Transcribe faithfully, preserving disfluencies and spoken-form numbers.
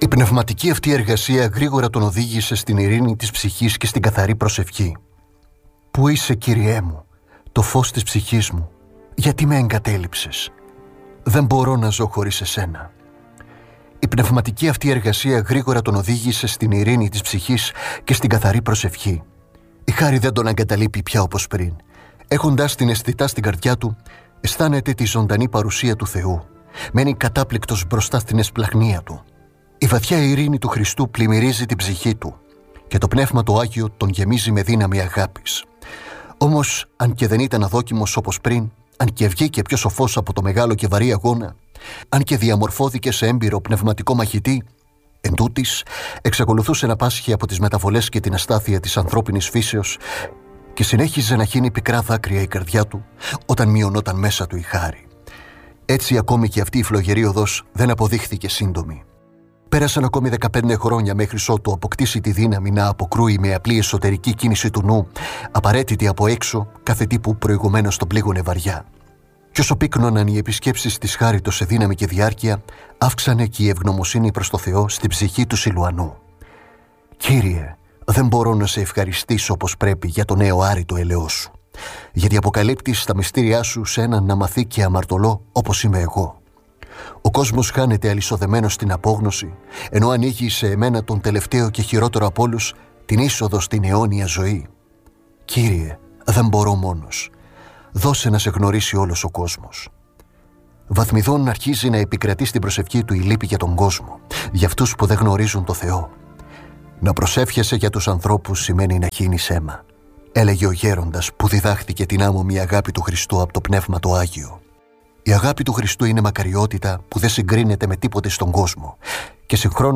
Η πνευματική αυτή εργασία γρήγορα τον οδήγησε στην ειρήνη της ψυχής και στην καθαρή προσευχή. «Πού είσαι, Κύριέ μου, το φως της ψυχής μου, γιατί με εγκατέλειψες? Δεν μπορώ να ζω χωρίς εσένα». Η πνευματική αυτή εργασία γρήγορα τον οδήγησε στην ειρήνη της ψυχής και στην καθαρή προσευχή. Η χάρη δεν τον εγκαταλείπει πια όπως πριν. Έχοντας την αισθητά στην καρδιά του, αισθάνεται τη ζωντανή παρουσία του Θεού. Μένει κατάπληκτος μπροστά στην εσπλαχνία του. Η βαθιά ειρήνη του Χριστού πλημμυρίζει την ψυχή του και το Πνεύμα το Άγιο τον γεμίζει με δύναμη αγάπης. Όμως, αν και δεν ήταν αδόκιμος όπως πριν, αν και βγήκε πιο σοφός από το μεγάλο και βαρύ αγώνα, αν και διαμορφώθηκε σε έμπειρο πνευματικό μαχητή, εντούτοις εξακολουθούσε να πάσχει από τις μεταβολές και την αστάθεια της ανθρώπινης φύσεως και συνέχιζε να χύνει πικρά δάκρυα η καρδιά του όταν μειωνόταν μέσα του η χάρη. Έτσι ακόμη και αυτή η φλογερή οδός δεν αποδείχθηκε σύντομη. Πέρασαν ακόμη δεκαπέντε χρόνια μέχρι ότου αποκτήσει τη δύναμη να αποκρούει με απλή εσωτερική κίνηση του νου, απαραίτητη από έξω, κάθε τι που προηγουμένως τον πλήγωνε βαριά. Κι όσο πύκνωναν οι επισκέψεις της χάριτος σε δύναμη και διάρκεια, αύξανε και η ευγνωμοσύνη προς το Θεό στην ψυχή του Σιλουανού. «Κύριε, δεν μπορώ να σε ευχαριστήσω όπως πρέπει για το νέο άρρητο ελαιό σου, γιατί αποκαλύπτεις τα μυστήριά σου σε έναν αμαθή και αμαρτωλό όπως είμαι εγώ. Ο κόσμος χάνεται αλυσοδεμένος στην απόγνωση, ενώ ανοίγει σε εμένα τον τελευταίο και χειρότερο από όλους την είσοδο στην αιώνια ζωή. Κύριε, δεν μπορώ μόνος. Δώσε να σε γνωρίσει όλος ο κόσμος». Βαθμιδών αρχίζει να επικρατεί στην προσευχή του η λύπη για τον κόσμο, για αυτούς που δεν γνωρίζουν το Θεό. «Να προσεύχεσαι για τους ανθρώπους σημαίνει να χύνεις αίμα», έλεγε ο γέροντας που διδάχθηκε την άμομη αγάπη του Χριστού από το Πνεύμα το Άγιο. Η αγάπη του Χριστού είναι μακαριότητα που δεν συγκρίνεται με τίποτε στον κόσμο και συγχρόνως